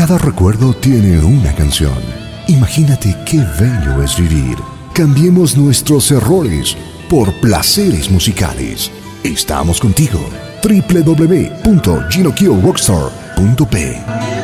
Cada recuerdo tiene una canción. Imagínate qué bello es vivir. Cambiemos nuestros errores por placeres musicales. Estamos contigo. www.ginokyorockstar.p